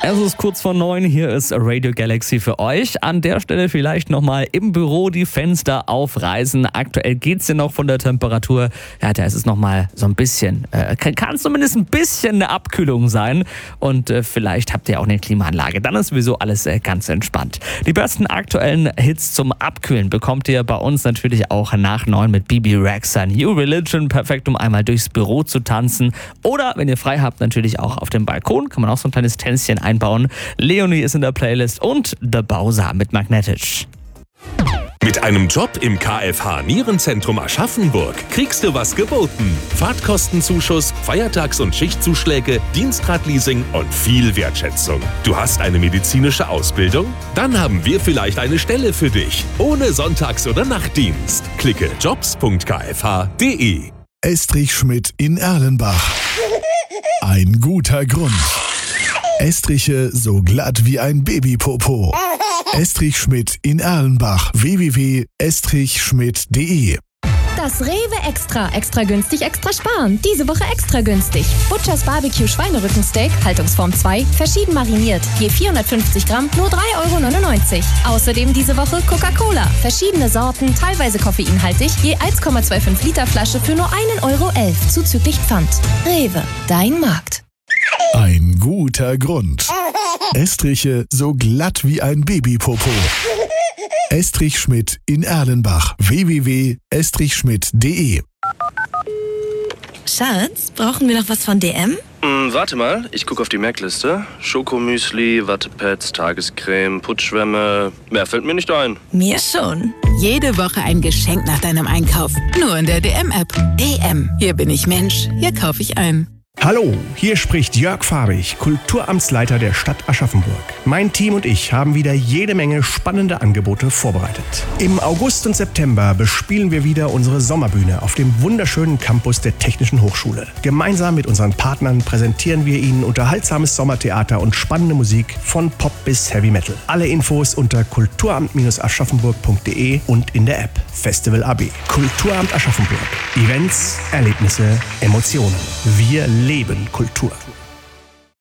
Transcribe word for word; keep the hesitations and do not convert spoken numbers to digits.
Es ist kurz vor neun, hier ist Radio Galaxy für euch. An der Stelle vielleicht nochmal im Büro die Fenster aufreißen. Aktuell geht's ja noch von der Temperatur. Ja, da ist es nochmal so ein bisschen, äh, kann zumindest ein bisschen eine Abkühlung sein. Und äh, vielleicht habt ihr auch eine Klimaanlage. Dann ist sowieso alles äh, ganz entspannt. Die besten aktuellen Hits zum Abkühlen bekommt ihr bei uns natürlich auch nach neun mit Bibi Rexha. New Religion, perfekt, um einmal durchs Büro zu tanzen. Oder, wenn ihr frei habt, natürlich auch auf dem Balkon. Kann man auch so ein kleines Tänzchen einbauen. Leonie ist in der Playlist und The Bowser mit Magnetisch. Mit einem Job im K F H Nierenzentrum Aschaffenburg kriegst du was geboten. Fahrtkostenzuschuss, Feiertags- und Schichtzuschläge, Dienstradleasing und viel Wertschätzung. Du hast eine medizinische Ausbildung? Dann haben wir vielleicht eine Stelle für dich. Ohne Sonntags- oder Nachtdienst. Klicke jobs punkt k f h punkt d e. Estrich Schmidt in Erlenbach. Ein guter Grund. Estriche so glatt wie ein Babypopo. Estrich Schmidt in Erlenbach. w w w punkt estrich schmidt punkt d e. Das Rewe Extra. Extra günstig, extra sparen. Diese Woche extra günstig. Butchers Barbecue Schweinerückensteak, Haltungsform zwei, verschieden mariniert. Je vierhundertfünfzig Gramm, nur drei Euro neunundneunzig. Außerdem diese Woche Coca-Cola. Verschiedene Sorten, teilweise koffeinhaltig. Je eins Komma fünfundzwanzig Liter Flasche für nur ein Euro elf. Zuzüglich Pfand. Rewe, dein Markt. Ein guter Grund. Estriche so glatt wie ein Babypopo. Estrich Schmidt in Erlenbach. w w w punkt estrich schmidt punkt d e. Schatz, brauchen wir noch was von D M? Hm, warte mal, ich gucke auf die Merkliste. Schokomüsli, Wattepads, Tagescreme, Putzschwämme. Mehr fällt mir nicht ein. Mir schon. Jede Woche ein Geschenk nach deinem Einkauf. Nur in der D M-App. D M. Hier bin ich Mensch. Hier kaufe ich ein. Hallo, hier spricht Jörg Fahrig, Kulturamtsleiter der Stadt Aschaffenburg. Mein Team und ich haben wieder jede Menge spannende Angebote vorbereitet. Im August und September bespielen wir wieder unsere Sommerbühne auf dem wunderschönen Campus der Technischen Hochschule. Gemeinsam mit unseren Partnern präsentieren wir Ihnen unterhaltsames Sommertheater und spannende Musik von Pop bis Heavy Metal. Alle Infos unter kulturamt aschaffenburg punkt d e und in der App Festival A B. Kulturamt Aschaffenburg. Events, Erlebnisse, Emotionen. Wir leben Kultur.